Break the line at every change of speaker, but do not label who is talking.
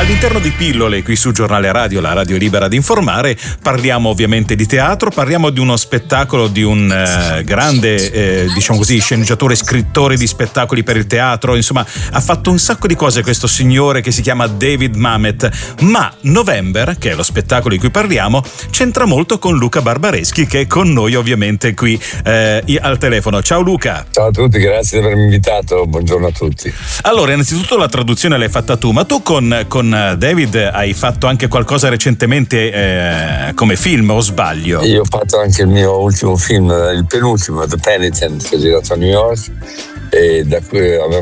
All'interno di Pillole, qui su Giornale Radio, la radio libera di informare, parliamo ovviamente di teatro, parliamo di uno spettacolo di un grande, diciamo così, sceneggiatore, scrittore di spettacoli per il teatro. Insomma, ha fatto un sacco di cose questo signore che si chiama David Mamet. Ma November, che è lo spettacolo di cui parliamo, c'entra molto con Luca Barbareschi, che è con noi ovviamente qui al telefono. Ciao Luca.
Ciao a tutti, grazie di avermi invitato, buongiorno a tutti.
Allora, innanzitutto la traduzione l'hai fatta tu, ma tu con David hai fatto anche qualcosa recentemente come film, o sbaglio?
Io ho fatto anche il mio ultimo film, il penultimo, The Penitent, che ho girato a New York, e da cui avevo